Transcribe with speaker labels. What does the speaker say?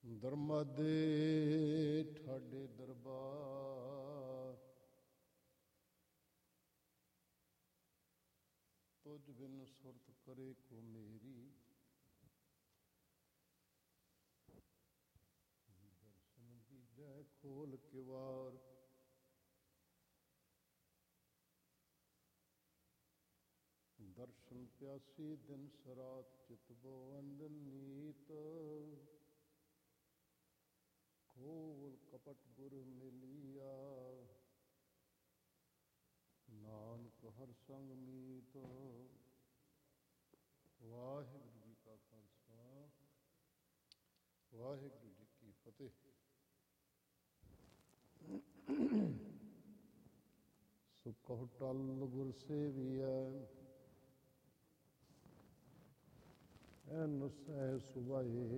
Speaker 1: ਦਰਮਦੇ ਠਾਡੇ ਦਰਬਾਰ, ਤੁਝ ਬਿਨ ਸੁਰਤ ਕਰੇ ਕੋ ਮੇਰੀ। ਦਰਸ਼ਨ ਦੀਜੈ ਖੋਲ ਕਿਵਾਰ, ਦਰਸ਼ਨ ਪਿਆਸੀ ਦਿਨ ਸਰਾਤ ਚਿਤ ਬੋ ਅੰਦਨ ਨੀਤ। ਖੋਲ ਕਪਟ ਗੁਰ ਮਿਲਿਆ, ਨਾਨਕ ਹਰ ਸੰਗ ਮੀਤ। ਵਾਹਿਗੁਰੂ ਜੀ ਕਾ ਖਾਲਸਾ, ਵਾਹਿਗੁਰੂ ਜੀ ਕੀ ਫਤਿਹ। ਸੋ ਕਹੁ ਟਲ ਗੁਰ ਸੇਵੀਐ, ਐਨ ਸਹਿ ਸੁਭਾਏ।